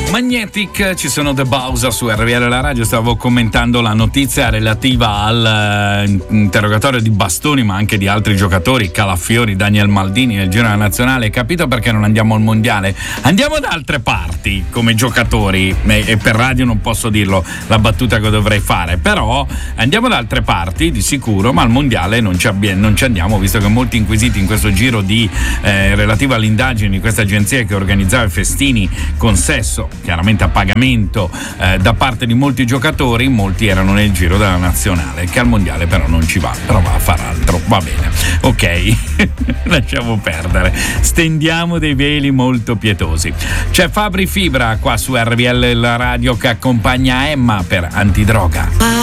Magnetic, ci sono The Bowser su RVL La Radio. Stavo commentando la notizia relativa al interrogatorio di Bastoni, ma anche di altri giocatori, Calafiori, Daniel Maldini nel giro nazionale. Capito perché non andiamo al mondiale? Andiamo da altre parti come giocatori, e per radio non posso dirlo, la battuta che dovrei fare, però andiamo da altre parti di sicuro, ma al mondiale non ci andiamo, visto che molti inquisiti in questo giro di relativo all'indagine di questa agenzia che organizzava i festini con sesso chiaramente a pagamento da parte di molti giocatori, molti erano nel giro della nazionale, che al mondiale però non ci va, però va a far altro, va bene, ok. Lasciamo perdere, stendiamo dei veli molto pietosi. C'è Fabri Fibra qua su RVL La Radio che accompagna Emma per Antidroga.